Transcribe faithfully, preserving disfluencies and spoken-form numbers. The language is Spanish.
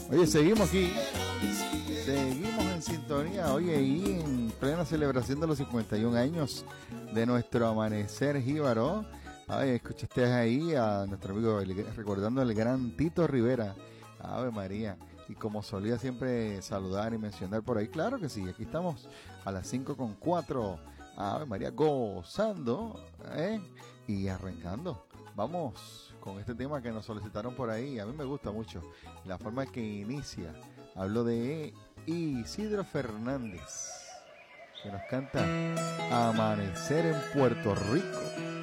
Oye, seguimos aquí. Seguimos en sintonía. Oye, y en plena celebración de los cincuenta y un años de nuestro amanecer jíbaro. Ay, escuchaste ahí a nuestro amigo, el, recordando al gran Tito Rivera. Ave María. Y como solía siempre saludar y mencionar por ahí, claro que sí, aquí estamos a las cinco con cuatro. Ave María, gozando, ¿eh? Y arrancando. Vamos con este tema que nos solicitaron por ahí. A mí me gusta mucho la forma que inicia. Hablo de Isidro Fernández, que nos canta Amanecer en Puerto Rico.